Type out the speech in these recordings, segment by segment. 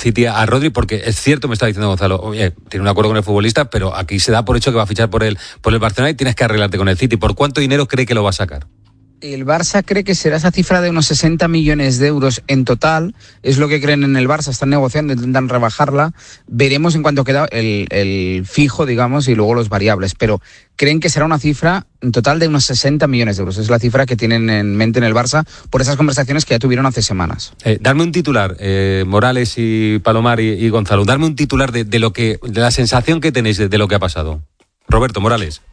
City a Rodri? Porque es cierto, me está diciendo Gonzalo, oye, tiene un acuerdo con el futbolista, pero aquí se da por hecho que va a fichar por el Barcelona y tienes que arreglarte con el City. ¿Por cuánto dinero cree que lo va a sacar? El Barça cree que será esa cifra de unos 60 millones de euros en total, es lo que creen en el Barça, están negociando, intentan rebajarla, veremos en cuánto queda el fijo, digamos, y luego los variables, pero creen que será una cifra en total de unos 60 millones de euros, es la cifra que tienen en mente en el Barça por esas conversaciones que ya tuvieron hace semanas. Darme un titular, Morales y Palomar y Gonzalo, darme un titular de la sensación que tenéis de lo que ha pasado. Roberto, Morales.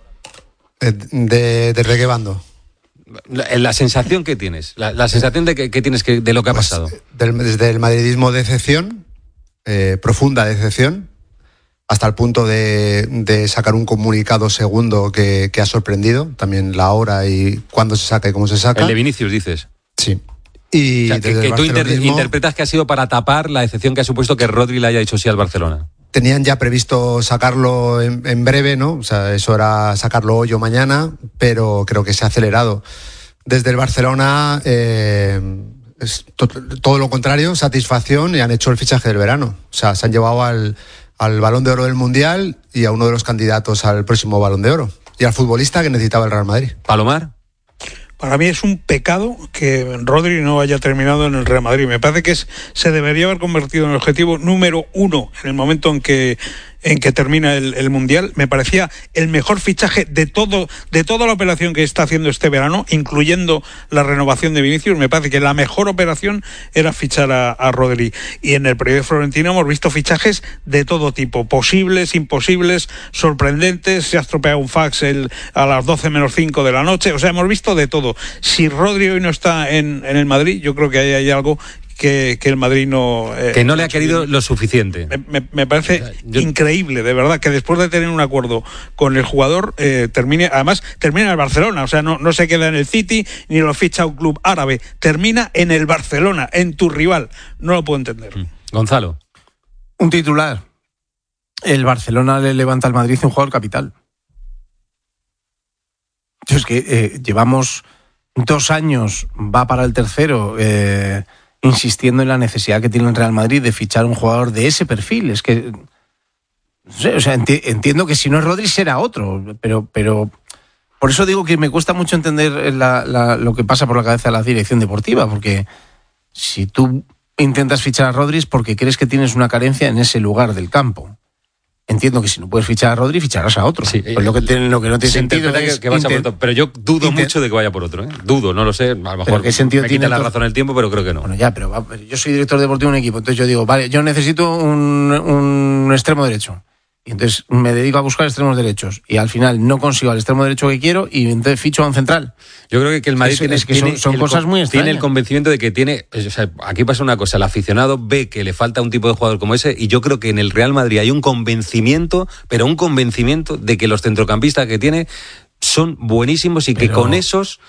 ¿De qué bando? La sensación que tienes, la sensación de que tienes de lo que ha pasado. Desde el madridismo, decepción, profunda decepción, hasta el punto de sacar un comunicado segundo que ha sorprendido, también la hora y cuándo se saca y cómo se saca. El de Vinicius, dices. Sí. Y o sea, que tú interpretas que ha sido para tapar la decepción que ha supuesto que Rodri le haya dicho sí al Barcelona. Tenían ya previsto sacarlo en breve, ¿no? O sea, eso era sacarlo hoy o mañana, pero creo que se ha acelerado. Desde el Barcelona, es todo lo contrario, satisfacción, y han hecho el fichaje del verano. O sea, se han llevado al Balón de Oro del Mundial y a uno de los candidatos al próximo Balón de Oro. Y al futbolista que necesitaba el Real Madrid. Palomar. Para mí es un pecado que Rodri no haya terminado en el Real Madrid. Me parece que se debería haber convertido en el objetivo número 1 en el momento en que termina el Mundial. Me parecía el mejor fichaje de toda la operación que está haciendo este verano, incluyendo la renovación de Vinicius. Me parece que la mejor operación era fichar a Rodri. Y en el periodo de Florentino hemos visto fichajes de todo tipo, posibles, imposibles, sorprendentes. Se ha estropeado un fax a las 12 menos 5 de la noche. O sea, hemos visto de todo. Si Rodri hoy no está en el Madrid, yo creo que ahí hay algo que el Madrid no... que no le ha querido lo suficiente. Me parece increíble, de verdad, que después de tener un acuerdo con el jugador, termine en el Barcelona. O sea, no se queda en el City, ni lo ficha un club árabe. Termina en el Barcelona, en tu rival. No lo puedo entender. Gonzalo. Un titular. El Barcelona le levanta al Madrid un jugador capital. Es que llevamos 2 años, va para el tercero, insistiendo en la necesidad que tiene el Real Madrid de fichar un jugador de ese perfil. Es que, no sé, o sea, entiendo que si no es Rodri será otro, pero por eso digo que me cuesta mucho entender lo que pasa por la cabeza de la dirección deportiva, porque si tú intentas fichar a Rodri es porque crees que tienes una carencia en ese lugar del campo. Entiendo que si no puedes fichar a Rodri, ficharás a otro. Sí, pues lo que no tiene sentido es que vaya por otro. Pero yo dudo mucho de que vaya por otro. Dudo, no lo sé. A lo mejor ¿qué sentido me quita la razón el tiempo, pero creo que no. Bueno, ya, pero yo soy director deportivo de un equipo, entonces yo digo, vale, yo necesito un extremo derecho. Y entonces me dedico a buscar extremos derechos. Y al final no consigo al extremo derecho que quiero y entonces ficho a un central. Yo creo que el Madrid son cosas muy extrañas. Tiene el convencimiento de que tiene... O sea, aquí pasa una cosa, el aficionado ve que le falta un tipo de jugador como ese y yo creo que en el Real Madrid hay un convencimiento, pero un convencimiento de que los centrocampistas que tiene son buenísimos y que con esos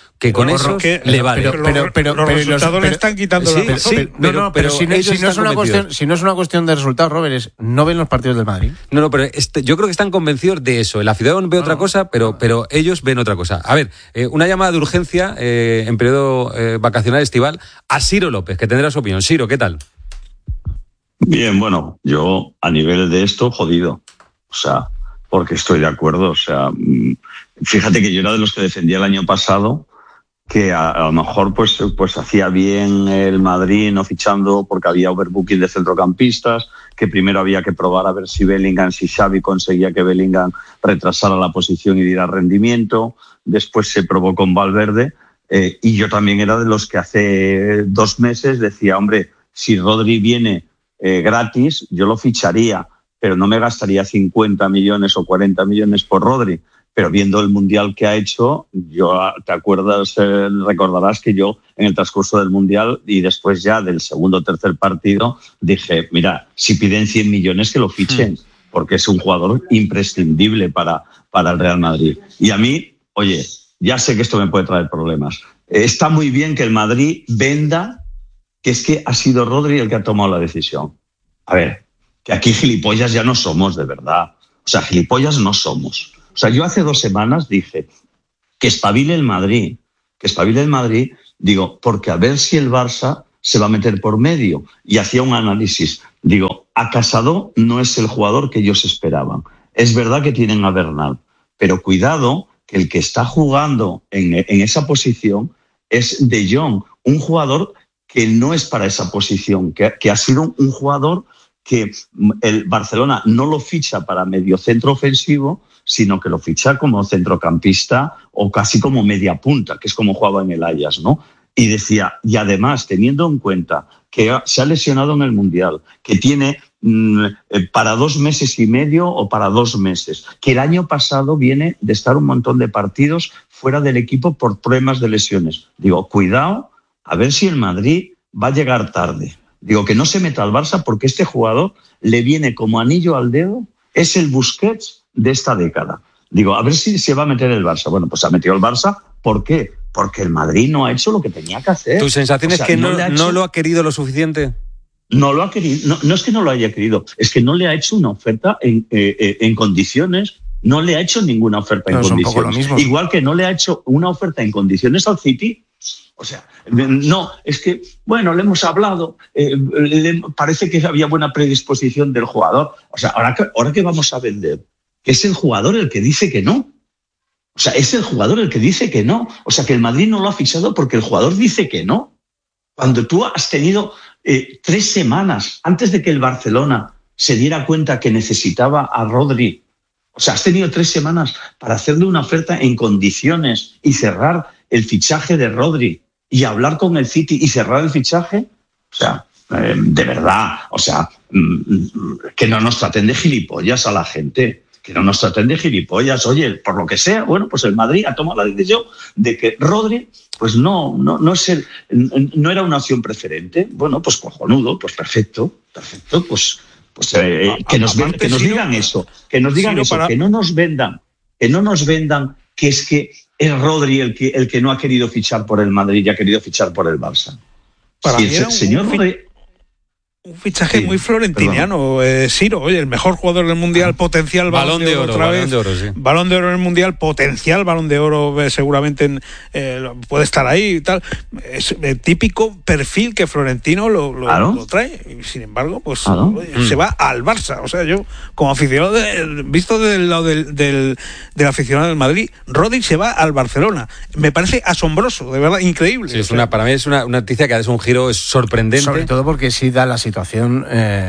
le vale. Pero los resultados le están quitando la razón. Pero si no es una cuestión de resultados, Robert, no ven los partidos del Madrid. No, pero yo creo que están convencidos de eso. El aficionado ve otra cosa, pero ellos ven otra cosa. A ver, una llamada de urgencia en periodo vacacional estival a Ciro López, que tendrá su opinión. Ciro, ¿qué tal? Bien, bueno, yo a nivel de esto, jodido. O sea, porque estoy de acuerdo. O sea, fíjate que yo era de los que defendía el año pasado que a lo mejor pues hacía bien el Madrid no fichando porque había overbooking de centrocampistas, que primero había que probar a ver si Xavi conseguía que Bellingham retrasara la posición y diera rendimiento. Después se probó con Valverde y yo también era de los que hace 2 meses decía, hombre, si Rodri viene gratis, yo lo ficharía, pero no me gastaría 50 millones o 40 millones por Rodri. Pero viendo el Mundial que ha hecho, recordarás que yo en el transcurso del Mundial y después ya del segundo o tercer partido dije, mira, si piden 100 millones que lo fichen, porque es un jugador imprescindible para el Real Madrid. Y a mí, oye, ya sé que esto me puede traer problemas. Está muy bien que el Madrid venda que es que ha sido Rodri el que ha tomado la decisión. A ver, que aquí gilipollas ya no somos, de verdad. O sea, gilipollas no somos. O sea, yo hace 2 semanas dije que espabile el Madrid, digo, porque a ver si el Barça se va a meter por medio. Y hacía un análisis. Digo, a Casado no es el jugador que ellos esperaban. Es verdad que tienen a Bernal, pero cuidado que el que está jugando en esa posición es De Jong, un jugador que no es para esa posición, que ha sido un jugador que el Barcelona no lo ficha para mediocentro ofensivo, sino que lo ficha como centrocampista o casi como media punta, que es como jugaba en el Ajax, ¿no? Y decía, y además, teniendo en cuenta que se ha lesionado en el Mundial, que tiene para 2 meses y medio o para 2 meses, que el año pasado viene de estar un montón de partidos fuera del equipo por problemas de lesiones. Digo, cuidado, a ver si el Madrid va a llegar tarde. Digo, que no se meta al Barça porque este jugador le viene como anillo al dedo, es el Busquets de esta década. Digo, a ver si se va a meter el Barça. Bueno, pues se ha metido el Barça. ¿Por qué? Porque el Madrid no ha hecho lo que tenía que hacer. ¿Tu sensación es que no lo ha querido lo suficiente? No lo ha querido. No es que no lo haya querido, es que no le ha hecho una oferta en condiciones. No le ha hecho ninguna oferta en condiciones. Es un poco lo mismo. Igual que no le ha hecho una oferta en condiciones al City. O sea, no, es que, bueno, le hemos hablado, parece que había buena predisposición del jugador. O sea, ahora que vamos a vender, que es el jugador el que dice que no. O sea, es el jugador el que dice que no. O sea, que el Madrid no lo ha fichado porque el jugador dice que no. Cuando tú has tenido 3 semanas antes de que el Barcelona se diera cuenta que necesitaba a Rodri, o sea, has tenido 3 semanas para hacerle una oferta en condiciones y cerrar el fichaje de Rodri y hablar con el City y cerrar el fichaje. O sea, de verdad, o sea, que no nos traten de gilipollas a la gente. Que no nos traten de gilipollas. Oye, por lo que sea, bueno, pues el Madrid ha tomado la decisión de que Rodri, pues no era una opción preferente. Bueno, pues cojonudo, pues perfecto, pues que nos digan eso, que no nos vendan que es que es Rodri el que no ha querido fichar por el Madrid y ha querido fichar por el Barça. Para mí era un fichaje muy florentiniano, Siro, oye, el mejor jugador del Mundial, potencial Balón de Oro otra vez. Balón de Oro en el Mundial, potencial Balón de Oro, seguramente puede estar ahí y tal. Es el típico perfil que Florentino lo trae. Y sin embargo, pues se va al Barça. O sea, yo, como aficionado, visto del lado del aficionado del Madrid, Rodri se va al Barcelona. Me parece asombroso, de verdad, increíble. Sí, para mí es una noticia que ha dado un giro sorprendente. Sobre todo porque sí da la situación,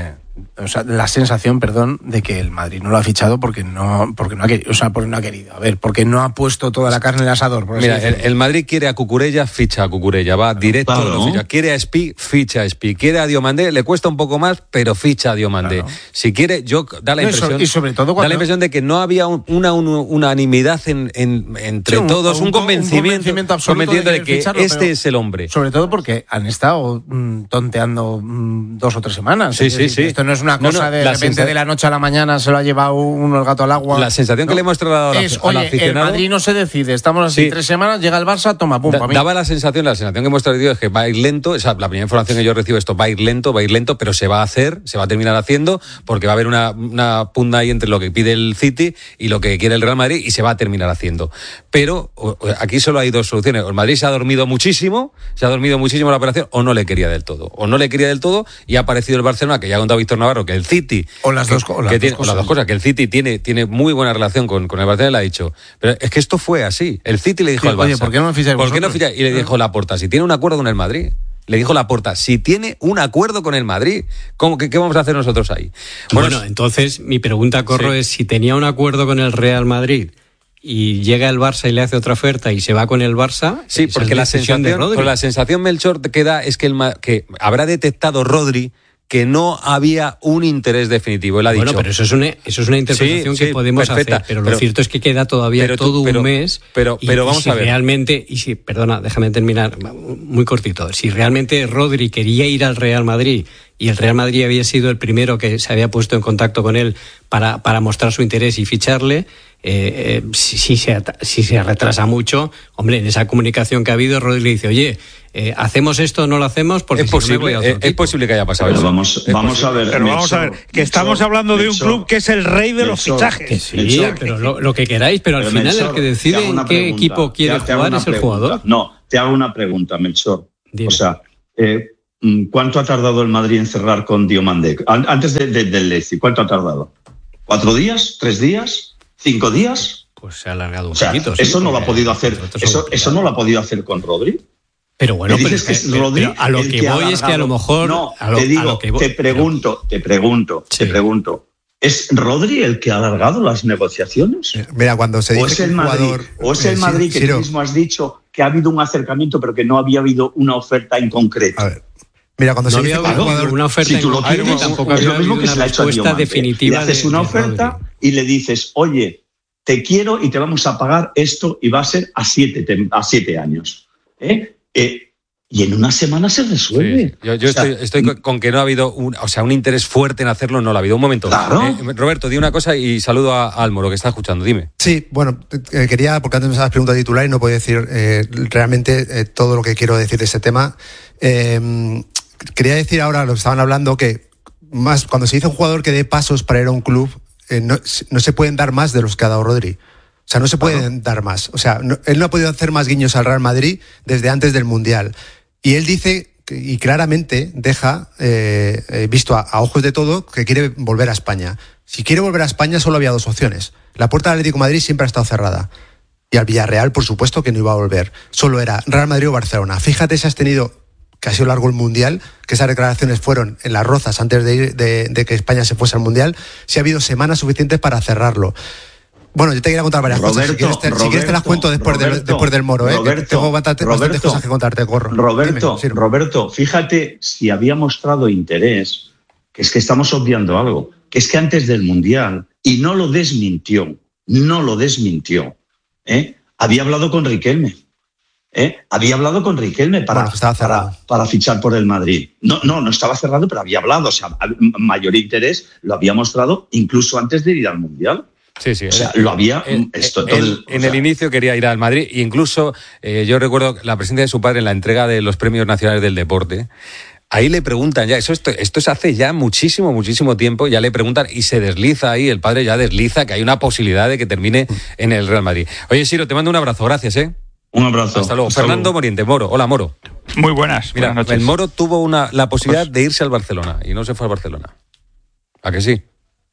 la sensación, de que el Madrid no lo ha fichado porque no ha querido. A ver, porque no ha puesto toda la carne en el asador. Mira, el Madrid quiere a Cucurella, ficha a Cucurella, va directo. Claro. Ficha. Quiere a Espi, ficha a Espi. Quiere a Diomandé, le cuesta un poco más, pero ficha a Diomandé. Claro. Si quiere, da la impresión, y sobre todo da la impresión de que no había una unanimidad entre todos, un convencimiento absoluto de que ficharlo, este es el hombre. Sobre todo porque han estado tonteando 2 o 3 semanas. Sí. Esto no es una cosa de repente de la noche a la mañana se lo ha llevado uno el gato al agua. La sensación que le hemos trasladado al aficionado... el Madrid no se decide, estamos así 3 semanas, llega el Barça, toma, pum, para mí. Daba la sensación que hemos traído es que va a ir lento, la primera información que yo recibo esto va a ir lento, pero se va a hacer, se va a terminar haciendo, porque va a haber una pugna ahí entre lo que pide el City y lo que quiere el Real Madrid y se va a terminar haciendo. Pero aquí solo hay 2 soluciones. El Madrid se ha dormido muchísimo la operación, o no le quería del todo. Y ha aparecido el Barcelona, que ya ha contado Víctor Navarro, que el City... O las dos cosas, que el City tiene muy buena relación con el Barcelona, le ha dicho. Pero es que esto fue así. El City le dijo al Barça... Oye, ¿por qué no me ficháis vosotros? Y le dijo Laporta, si tiene un acuerdo con el Madrid... Le dijo Laporta, si tiene un acuerdo con el Madrid, ¿qué vamos a hacer nosotros ahí? Bueno, entonces mi pregunta, Corro, es si tenía un acuerdo con el Real Madrid y llega el Barça y le hace otra oferta y se va con el Barça... Sí, porque la sensación, Melchor, que da es que habrá detectado Rodri que no había un interés definitivo. Él ha dicho... Bueno, pero eso es una interpretación que podemos perfecta, hacer, pero lo cierto es que queda todavía un mes. Pero vamos a ver. Perdona, déjame terminar muy cortito. Si realmente Rodri quería ir al Real Madrid y el Real Madrid había sido el primero que se había puesto en contacto con él para mostrar su interés y ficharle, si se retrasa mucho, hombre, en esa comunicación que ha habido, Rodri le dice, oye, ¿hacemos esto o no lo hacemos? Porque es posible, es posible que haya pasado eso. Vamos a ver, que estamos hablando de un club que es el rey de los fichajes. Que sí, pero lo que queráis, pero al final el que decide en qué equipo quiere jugar es el jugador. No, te hago una pregunta, Melchor. Dime. O sea, ¿cuánto ha tardado el Madrid en cerrar con Diomandé? Antes del Leipzig, ¿cuánto ha tardado? ¿4 días? ¿3 días? ¿5 días? Pues se ha alargado un o sea, poquito. Eso sí, no lo ha podido hacer. Eso no lo ha podido hacer con Rodri. Pero bueno, pero a lo que voy es que a lo mejor... No, te pregunto. ¿Es Rodri el que ha alargado las negociaciones? Mira, cuando se dice que un jugador... ¿O es el Madrid que tú mismo has dicho que ha habido un acercamiento pero que no había habido una oferta en concreto? A ver, mira, cuando se dice que un jugador... Una oferta si tú lo tienes, tampoco es lo mismo que se le ha hecho a respuesta definitiva. Le haces una oferta y le dices, oye, te quiero y te vamos a pagar esto y va a ser a 7 años. Y en una semana se resuelve. Sí. Yo estoy con que no ha habido un interés fuerte en hacerlo, no lo ha habido. Un momento. Claro. Roberto, di una cosa y saludo a Álvaro, que está escuchando. Dime. Sí, bueno, quería, porque antes me estabas preguntando titular y no puedo decir realmente todo lo que quiero decir de este tema. Quería decir ahora, lo que estaban hablando, que más cuando se dice un jugador que dé pasos para ir a un club, no se pueden dar más de los que ha dado Rodri. O sea, no se pueden dar más. O sea, él no ha podido hacer más guiños al Real Madrid desde antes del Mundial. Y él dice, y claramente deja visto a ojos de todo, que quiere volver a España. Si quiere volver a España solo había 2 opciones. La puerta del Atlético de Madrid siempre ha estado cerrada. Y al Villarreal, por supuesto, que no iba a volver. Solo era Real Madrid o Barcelona. Fíjate si has tenido, que ha sido largo el Mundial, que esas declaraciones fueron en Las Rozas antes de que España se fuese al Mundial, si ha habido semanas suficientes para cerrarlo. Bueno, yo te quería contar varias cosas. Si quieres te las cuento después del Moro. Tengo bastantes cosas que contarte, corro. Roberto, fíjate si había mostrado interés, que es que estamos obviando algo, que es que antes del Mundial, y no lo desmintió, había hablado con Riquelme. Había hablado con Riquelme para fichar por el Madrid. No estaba cerrado, pero había hablado. O sea, mayor interés lo había mostrado incluso antes de ir al Mundial. Sí. O sea, lo había... En el inicio quería ir al Madrid. E incluso yo recuerdo la presencia de su padre en la entrega de los Premios Nacionales del Deporte. Ahí le preguntan ya, esto se hace ya muchísimo tiempo, ya le preguntan y se desliza ahí, el padre ya desliza que hay una posibilidad de que termine en el Real Madrid. Oye, Siro, te mando un abrazo, gracias, Un abrazo. Hasta luego. Fernando Moriente, Moro. Hola, Moro. Muy buenas. Mira, buenas noches. el Moro tuvo la posibilidad de irse al Barcelona y no se fue al Barcelona. ¿A que sí?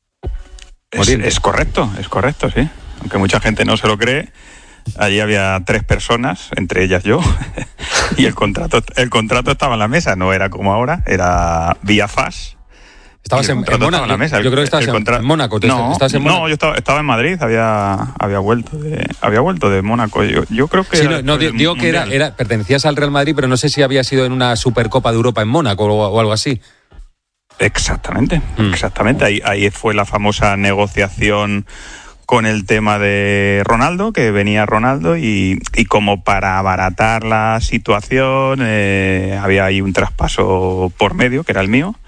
Es correcto, sí. Aunque mucha gente no se lo cree, allí había 3 personas, entre ellas yo, y el contrato estaba en la mesa, no era como ahora, era vía FAS. Estabas en Mónaco. Yo creo que estabas en Mónaco. No, yo estaba en Madrid, había vuelto de Mónaco. Yo creo que sí, digo que pertenecías al Real Madrid, pero no sé si había sido en una Supercopa de Europa en Mónaco o algo así. Exactamente. Ahí fue la famosa negociación con el tema de Ronaldo, que venía Ronaldo y como para abaratar la situación había ahí un traspaso por medio, que era el mío.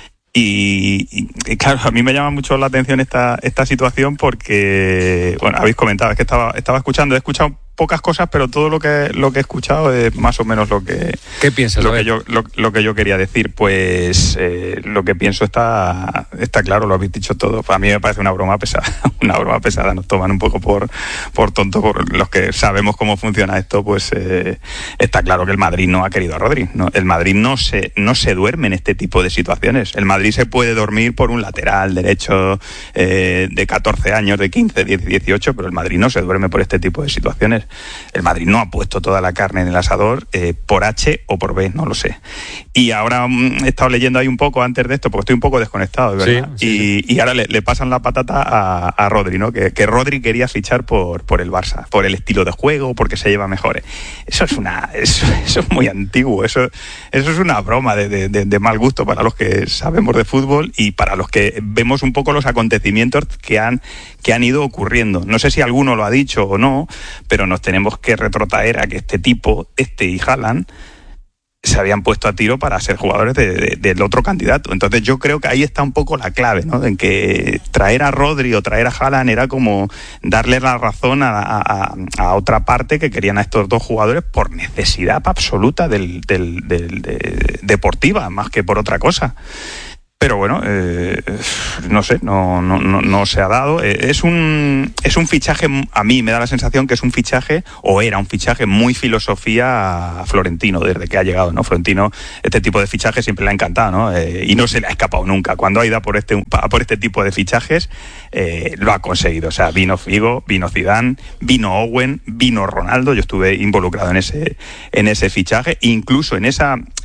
Y claro, a mí me llama mucho la atención esta situación porque, bueno, habéis comentado, es que estaba escuchando, he escuchado pocas cosas, pero todo lo que he escuchado es más o menos lo que... ¿Qué piensas? Lo que yo quería decir, pues lo que pienso está claro, lo habéis dicho todo. A mí me parece una broma pesada, nos toman un poco por tonto, por los que sabemos cómo funciona esto, pues está claro que el Madrid no ha querido a Rodri, ¿no? El Madrid no se duerme en este tipo de situaciones. El Madrid se puede dormir por un lateral derecho de 14 años, de 15, 18, pero el Madrid no se duerme por este tipo de situaciones. El Madrid no ha puesto toda la carne en el asador por H o por B, no lo sé. Y ahora he estado leyendo ahí un poco antes de esto, porque estoy un poco desconectado, ¿verdad? Sí. Y ahora le pasan la patata a Rodri, ¿no? Que Rodri quería fichar por el Barça, por el estilo de juego, porque se lleva mejor. Eso es muy antiguo, eso es una broma de mal gusto para los que sabemos de fútbol y para los que vemos un poco los acontecimientos que han ido ocurriendo. No sé si alguno lo ha dicho o no, pero nos tenemos que retrotraer a que y Haaland se habían puesto a tiro para ser jugadores del otro candidato. Entonces yo creo que ahí está un poco la clave, ¿no? En que traer a Rodri o traer a Haaland era como darle la razón a otra parte que querían a estos 2 jugadores por necesidad absoluta deportiva, más que por otra cosa. Pero bueno, no sé, no se ha dado. Es un fichaje, a mí me da la sensación que es un fichaje, o era un fichaje muy filosofía a Florentino, desde que ha llegado, ¿no? Florentino, este tipo de fichajes siempre le ha encantado, ¿no? Y no se le ha escapado nunca. Cuando ha ido por este tipo de fichajes, lo ha conseguido. O sea, vino Figo, vino Zidane, vino Owen, vino Ronaldo. Yo estuve involucrado en ese fichaje. Incluso en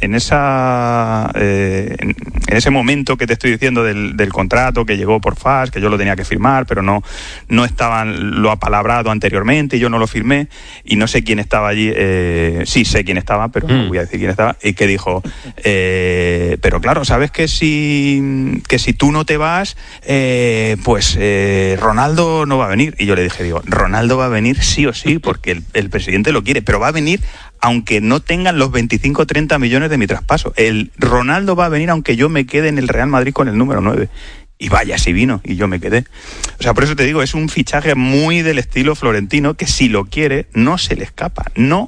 ese momento que te estoy diciendo del contrato que llegó por FAS, que yo lo tenía que firmar, pero no estaban lo apalabrado anteriormente, y yo no lo firmé, y no sé quién estaba allí, sí sé quién estaba, pero no voy a decir quién estaba, y que dijo, pero claro, sabes que si tú no te vas, pues Ronaldo no va a venir. Y yo le dije, Ronaldo va a venir sí o sí, porque el presidente lo quiere, pero va a venir aunque no tengan los 25 o 30 millones de mi traspaso. El Ronaldo va a venir aunque yo me quede en el Real Madrid con el número 9. Y vaya, si vino, y yo me quedé. O sea, por eso te digo, es un fichaje muy del estilo Florentino, que si lo quiere, no se le escapa.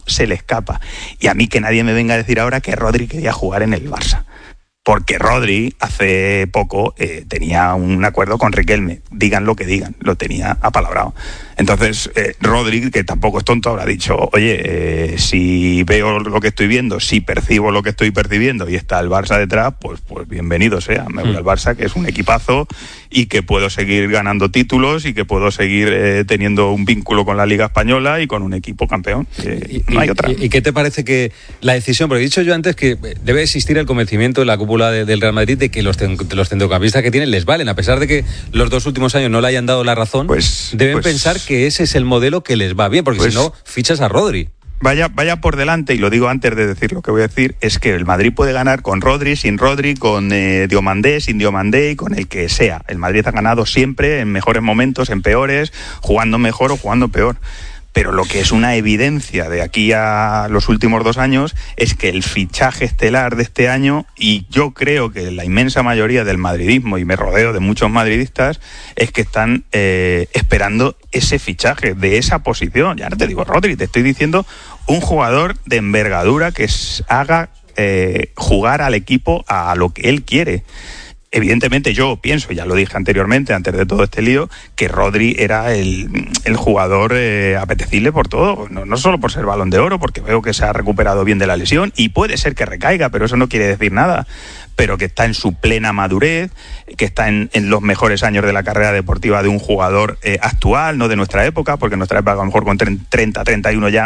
Y a mí que nadie me venga a decir ahora que Rodri quería jugar en el Barça. Porque Rodri hace poco tenía un acuerdo con Riquelme, digan lo que digan, lo tenía apalabrado. Entonces Rodri, que tampoco es tonto, habrá dicho, oye, si veo lo que estoy viendo, si percibo lo que estoy percibiendo y está el Barça detrás, pues bienvenido sea, me voy al Barça, que es un equipazo y que puedo seguir ganando títulos y que puedo seguir teniendo un vínculo con la Liga Española y con un equipo campeón. No hay otra. ¿Y qué te parece que la decisión, porque he dicho yo antes que debe existir el convencimiento en la cúpula del Real Madrid de que los centrocampistas que tienen les valen, a pesar de que los 2 últimos años no le hayan dado la razón, deben pensar que ese es el modelo que les va bien, porque si no, fichas a Rodri. Vaya por delante, y lo digo antes de decir lo que voy a decir, es que el Madrid puede ganar con Rodri, sin Rodri, con Diomandé, sin Diomandé y con el que sea. El Madrid ha ganado siempre, en mejores momentos, en peores, jugando mejor o jugando peor. Pero lo que es una evidencia de aquí a los últimos 2 años es que el fichaje estelar de este año, y yo creo que la inmensa mayoría del madridismo, y me rodeo de muchos madridistas, es que están esperando ese fichaje de esa posición. Ya no te digo Rodri, te estoy diciendo un jugador de envergadura que haga jugar al equipo a lo que él quiere. Evidentemente yo pienso, ya lo dije anteriormente, antes de todo este lío, que Rodri era el jugador apetecible por todo, no solo por ser Balón de Oro, porque veo que se ha recuperado bien de la lesión, y puede ser que recaiga, pero eso no quiere decir nada, pero que está en su plena madurez, que está en los mejores años de la carrera deportiva de un jugador actual, no de nuestra época, porque en nuestra época a lo mejor con 30, 31 ya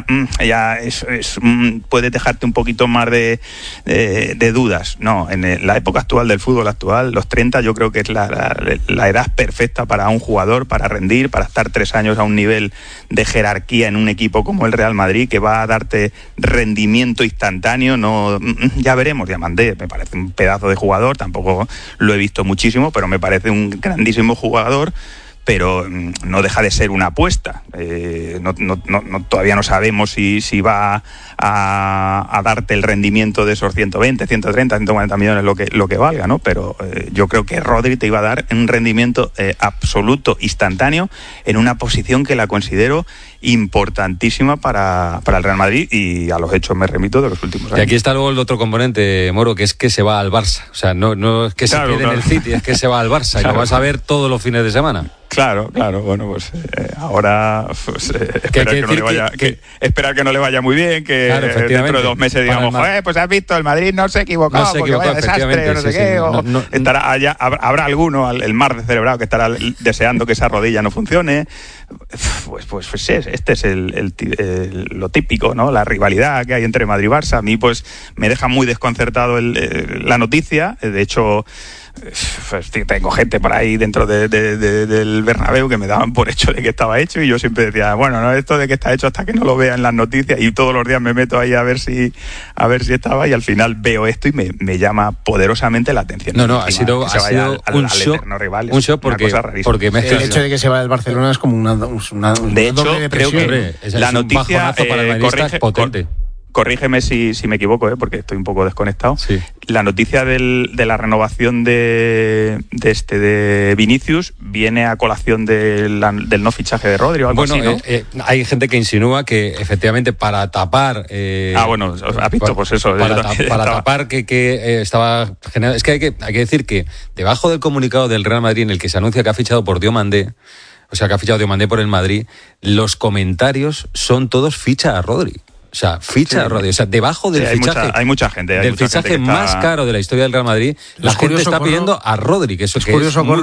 puede dejarte un poquito más de dudas. No, en la época actual del fútbol actual, los 30 yo creo que es la edad perfecta para un jugador, para rendir, para estar 3 años a un nivel de jerarquía en un equipo como el Real Madrid, que va a darte rendimiento instantáneo. No, ya veremos, Diomandé me parece un pedazo de jugador, tampoco lo he visto muchísimo, pero me parece un grandísimo jugador, pero no deja de ser una apuesta. Todavía no sabemos si va a darte el rendimiento de esos 120, 130, 140 millones lo que valga, ¿no? Pero yo creo que Rodri te iba a dar un rendimiento absoluto, instantáneo, en una posición que la considero importantísima para el Real Madrid, y a los hechos me remito de los últimos años. Y aquí está luego el otro componente, Moro, que es que se va al Barça. O sea, no es que se quede en el City, es que se va al Barça, y lo vas a ver todos los fines de semana. Claro, bueno, pues ahora esperar que no le vaya muy bien, que dentro de 2 meses digamos, pues has visto, el Madrid no se equivocó, porque vaya desastre, no sé qué, habrá alguno, el mar de celebrado, que estará deseando que esa rodilla no funcione. Pues este es lo típico, ¿no? La rivalidad que hay entre Madrid y Barça. A mí pues me deja muy desconcertado la noticia. De hecho, pues tengo gente por ahí dentro del Bernabéu que me daban por hecho de que estaba hecho, y yo siempre decía, bueno, no, esto de que está hecho hasta que no lo vea en las noticias, y todos los días me meto ahí a ver si estaba, y al final veo esto y me llama poderosamente la atención. Ha sido un shock porque el hecho de que se vaya del Barcelona es como una de hecho, creo que la noticia para el madridista es potente. corrígeme si me equivoco, porque estoy un poco desconectado. Sí. La noticia de la renovación de Vinicius viene a colación del no fichaje de Rodri o algo así, ¿no? Hay gente que insinúa que efectivamente para tapar... bueno, has visto, pues eso. Para tapar que estaba generando... Es que hay que decir que debajo del comunicado del Real Madrid en el que se anuncia que ha fichado por Diomandé, o sea, que ha fichado Diomandé por el Madrid, los comentarios son todos ficha a Rodri. O sea, ficha a Rodri. O sea, debajo del fichaje... Hay mucha gente. Del fichaje más caro de la historia del Real Madrid, la gente está pidiendo a Rodri, que eso es curioso, muy